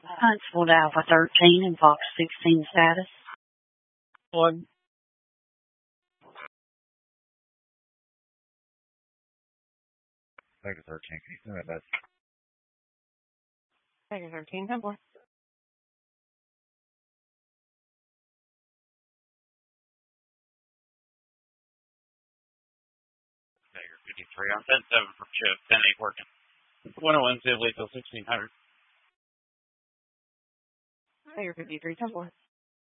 Huntsville to Alpha 13 and Fox 16 status. One. Tiger 13, can you send that message? Tiger 13, 10-4. Tiger 53 on 10-7 for Chip, 10-8 working. 101 Sibley till 1600. Tiger 53, 10-4.